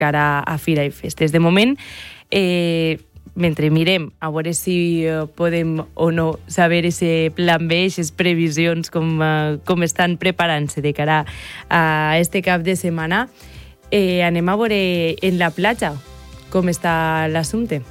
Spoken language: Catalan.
cara a Fira i Festes. De moment, mentre mirem a veure si podem o no saber ese plan B, aquestes previsions, com estan preparant-se de cara a este cap de setmana, anem a veure en la platja com està l'assumpte.